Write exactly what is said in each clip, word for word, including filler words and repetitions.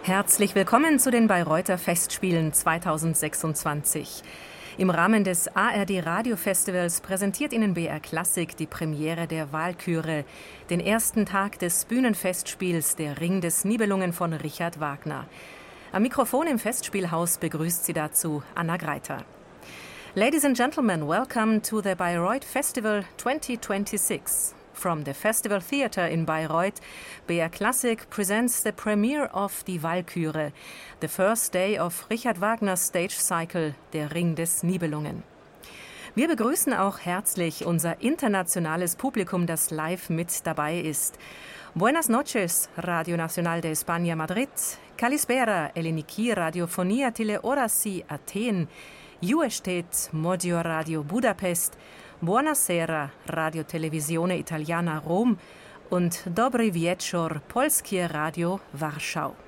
Herzlich willkommen zu den Bayreuther Festspielen zweitausendsechsundzwanzig. Im Rahmen des A R D-Radio-Festivals präsentiert Ihnen B R Klassik die Premiere der Walküre, den ersten Tag des Bühnenfestspiels Der Ring des Nibelungen von Richard Wagner. Am Mikrofon im Festspielhaus begrüßt Sie dazu Anna Greiter. Ladies and gentlemen, welcome to the Bayreuth Festival twenty twenty-six. From the Festival Theatre in Bayreuth, B R Klassik presents the premiere of Die Walküre, the first day of Richard Wagners stage cycle Der Ring des Nibelungen. Wir begrüßen auch herzlich unser internationales Publikum, das live mit dabei ist. Buenas noches, Radio Nacional de España Madrid, Kalispera, Eleniki, Radiofonia Tile Orasi, Athen, Juestet, Modio Radio Budapest, Buonasera, Radio Televisione Italiana Rom und Dobry Wieczór, Polskie Radio Warschau.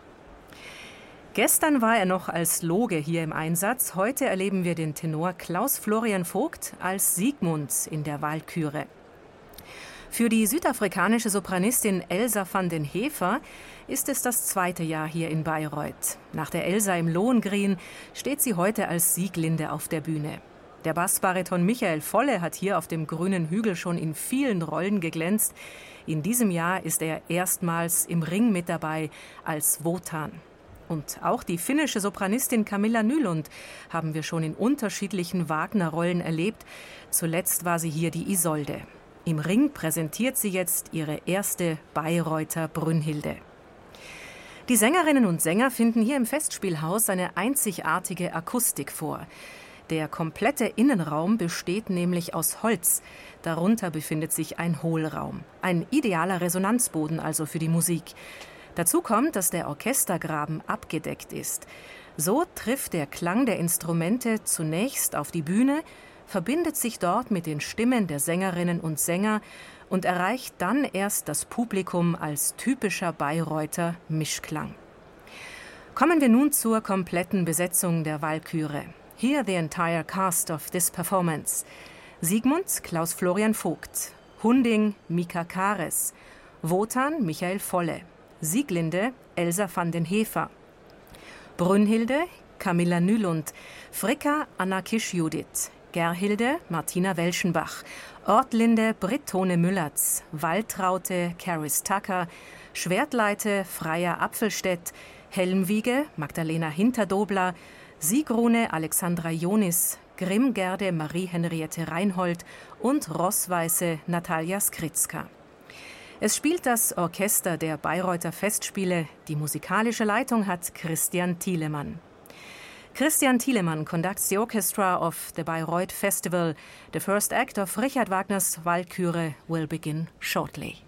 Gestern war er noch als Loge hier im Einsatz. Heute erleben wir den Tenor Klaus Florian Vogt als Siegmund in der Walküre. Für die südafrikanische Sopranistin Elsa van den Heever ist es das zweite Jahr hier in Bayreuth. Nach der Elsa im Lohengrin steht sie heute als Sieglinde auf der Bühne. Der Bassbariton Michael Volle hat hier auf dem grünen Hügel schon in vielen Rollen geglänzt. In diesem Jahr ist er erstmals im Ring mit dabei als Wotan. Und auch die finnische Sopranistin Camilla Nylund haben wir schon in unterschiedlichen Wagner-Rollen erlebt. Zuletzt war sie hier die Isolde. Im Ring präsentiert sie jetzt ihre erste Bayreuther Brünnhilde. Die Sängerinnen und Sänger finden hier im Festspielhaus eine einzigartige Akustik vor. Der komplette Innenraum besteht nämlich aus Holz. Darunter befindet sich ein Hohlraum. Ein idealer Resonanzboden also für die Musik. Dazu kommt, dass der Orchestergraben abgedeckt ist. So trifft der Klang der Instrumente zunächst auf die Bühne, verbindet sich dort mit den Stimmen der Sängerinnen und Sänger und erreicht dann erst das Publikum als typischer Bayreuther Mischklang. Kommen wir nun zur kompletten Besetzung der Walküre. Here the entire cast of this performance. Siegmund, Klaus Florian Vogt. Hunding, Mika Kares. Wotan, Michael Volle. Sieglinde, Elsa van den Heever. Brünnhilde, Camilla Nylund. Fricka, Anna Kisch-Judith. Gerhilde, Martina Welschenbach. Ortlinde, Britt-Tone Müllertz. Waltraute, Caris Tucker. Schwertleite, Freya Apfelstedt. Helmwiege, Magdalena Hinterdobler. Siegrune Alexandra Jonis, Grimmgerde Marie-Henriette Reinhold und Rossweiße Natalia Skritzka. Es spielt das Orchester der Bayreuther Festspiele. Die musikalische Leitung hat Christian Thielemann. Christian Thielemann conducts the orchestra of the Bayreuth Festival. The first act of Richard Wagner's Walküre will begin shortly.